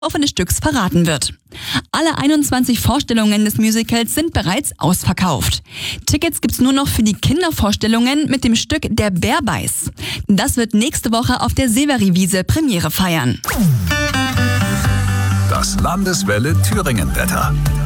des Stücks verraten wird. Alle 21 Vorstellungen des Musicals sind bereits ausverkauft. Tickets gibt's nur noch für die Kindervorstellungen mit dem Stück Der Bär beißt. Das wird nächste Woche auf der Severiwiese Premiere feiern. Das Landeswelle Thüringen Wetter.